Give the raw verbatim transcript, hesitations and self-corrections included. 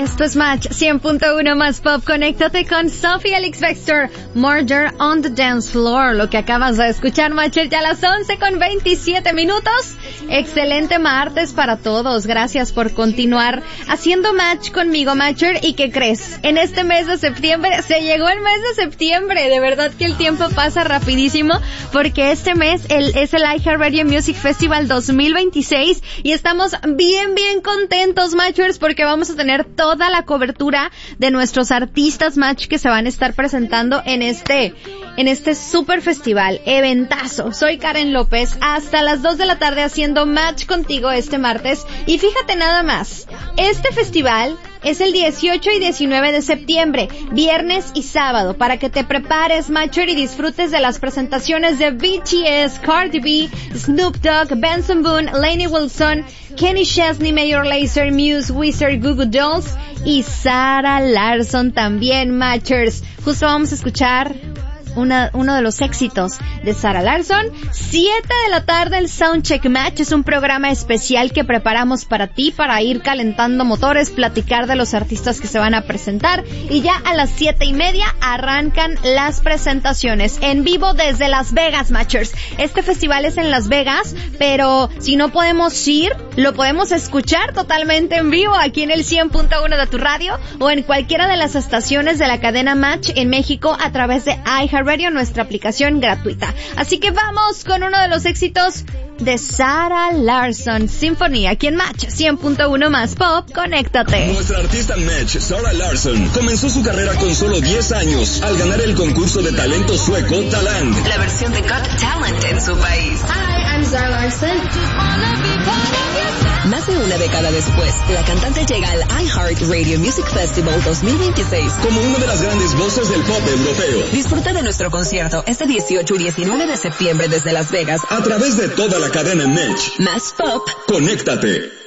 Esto es Match cien punto uno más Pop. Conéctate con Sophie Elix Bextor, Murder on the Dance Floor. Lo que acabas de escuchar, Matcher, ya a las once con veintisiete minutos. Excelente martes para todos. Gracias por continuar haciendo match conmigo, Matcher. ¿Y qué crees? En este mes de septiembre, se llegó el mes de septiembre. De verdad que el tiempo pasa rapidísimo, porque este mes el, es el iHeartRadio Music Festival dos mil veintiséis y estamos bien, bien contentos, Matchers, porque vamos a tener toda la cobertura de nuestros artistas match que se van a estar presentando en este, en este super festival, eventazo. Soy Karen López, hasta las dos de la tarde haciendo match contigo este martes. Y fíjate nada más, este festival es el dieciocho y diecinueve de septiembre, viernes y sábado, para que te prepares, Matcher, y disfrutes de las presentaciones de B T S, Cardi B, Snoop Dogg, Benson Boone, Lainey Wilson, Kenny Chesney, Major Lazer, Muse, Wizard, Goo Goo Dolls y Sarah Larsson también, Matchers. Justo vamos a escuchar Una, uno de los éxitos de Sarah Larsson. Siete de la tarde el Soundcheck Match es un programa especial que preparamos para ti, para ir calentando motores, platicar de los artistas que se van a presentar, y ya a las siete y media arrancan las presentaciones en vivo desde Las Vegas, Matchers. Este festival es en Las Vegas, pero si no podemos ir, lo podemos escuchar totalmente en vivo aquí en el cien punto uno de tu radio o en cualquiera de las estaciones de la cadena Match en México a través de iHeartRadio, nuestra aplicación gratuita. Así que vamos con uno de los éxitos de Sarah Larsson, Symphony, aquí en Match cien punto uno más Pop. Conéctate. Nuestra artista Match, Sarah Larsson, comenzó su carrera con solo diez años al ganar el concurso de talento sueco Talang, la versión de Got Talent en su país. Hi, I'm Sarah Larsson. Más de una década después, la cantante llega al iHeartRadio Music Festival dos mil veintiséis como una de las grandes voces del pop europeo. Disfruta de nuestro concierto este dieciocho y diecinueve de septiembre desde Las Vegas a través de toda la cadena Match. Más Pop. Conéctate.